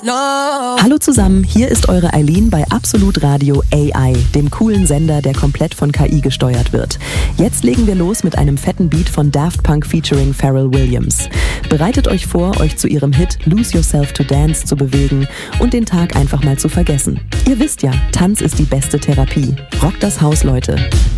Hallo zusammen, hier ist eure Eileen bei Absolut Radio AI, dem coolen Sender, der komplett von KI gesteuert wird. Jetzt legen wir los mit einem fetten Beat von Daft Punk featuring Pharrell Williams. Bereitet euch vor, euch zu ihrem Hit Lose Yourself to Dance zu bewegen und den Tag einfach mal zu vergessen. Ihr wisst ja, Tanz ist die beste Therapie. Rockt das Haus, Leute.